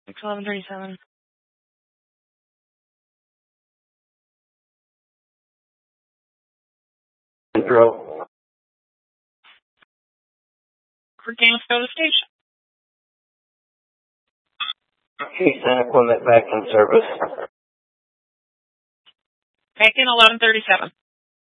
1137. Control. Organics, go to the station. Houston Equipment back in service. Back in 1137.